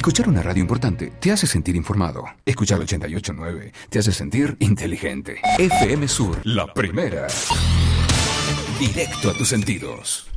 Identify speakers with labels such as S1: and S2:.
S1: Escuchar una radio importante te hace sentir informado. Escuchar 88.9 te hace sentir inteligente. FM Sur, la primera. Directo a tus sentidos.